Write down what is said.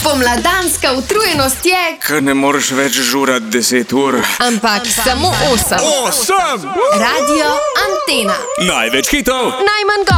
Pomladanska utrujenost je, Ker ne moreš več žurati 10 ur. ampak samo 8. 8! Radio Antena. Največ hitov! Najmanj